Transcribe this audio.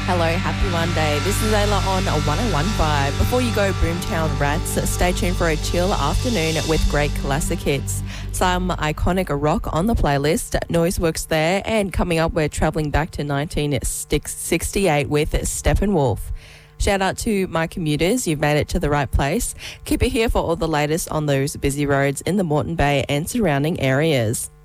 Hello, happy Monday. This is Ayla on 101.5. Before you go, Boomtown Rats, stay tuned for a chill afternoon with great classic hits. Some iconic rock on the playlist, Noiseworks there, and coming up, we're travelling back to 1968 with Steppenwolf. Shout out to my commuters, you've made it to the right place. Keep it here for all the latest on those busy roads in the Moreton Bay and surrounding areas.